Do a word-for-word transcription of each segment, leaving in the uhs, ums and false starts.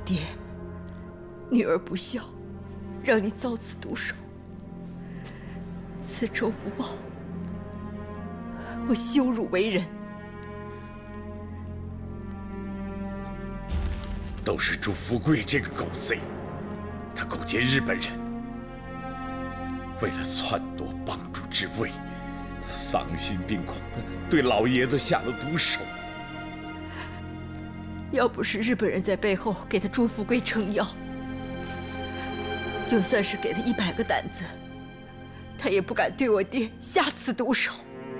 爹，女儿不孝，让你遭此毒手，此仇不报，我羞辱为人。 都是朱富贵这个狗贼，他勾结日本人，为了篡夺帮主之位，他丧心病狂地对老爷子下了毒手。 要不是日本人在背后给他朱富贵撑腰，就算是给他一百个胆子，他也不敢对我爹下此毒手。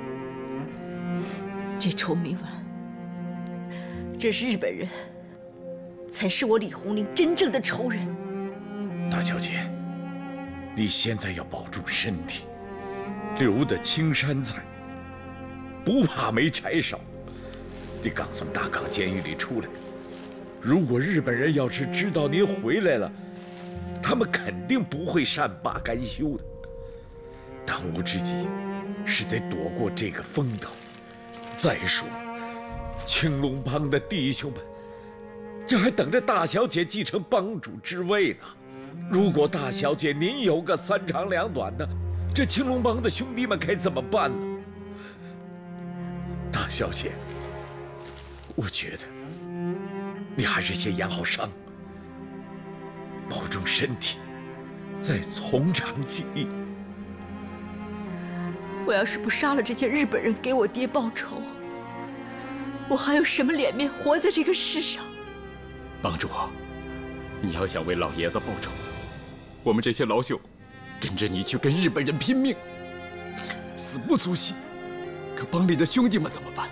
这仇没完，这是日本人，才是我李红玲真正的仇人。 大小姐，你现在要保重身体，留得青山在，不怕没柴烧。你刚从大港监狱里出来，如果日本人要是知道您回来了，他们肯定不会善罢甘休的。当务之急是得躲过这个风头。再说了，青龙帮的弟兄们，这还等着大小姐继承帮主之位呢。如果大小姐您有个三长两短的，这青龙帮的兄弟们该怎么办呢？大小姐，我觉得你还是先养好伤，保重身体，再从长计议。 我要是不杀了这些日本人给我爹报仇，我还有什么脸面活在这个世上？ 帮主，你要想为老爷子报仇，我们这些老朽跟着你去跟日本人拼命，死不足惜。可帮里的兄弟们怎么办？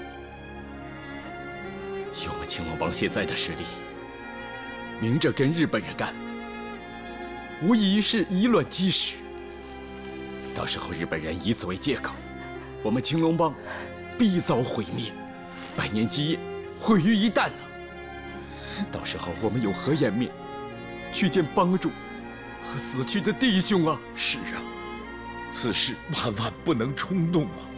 以我们青龙帮现在的实力，明着跟日本人干，无异于是以卵击石。到时候日本人以此为借口，我们青龙帮必遭毁灭，百年基业毁于一旦啊！到时候我们有何颜面去见帮主和死去的弟兄啊？ 是啊，此事万万不能冲动啊！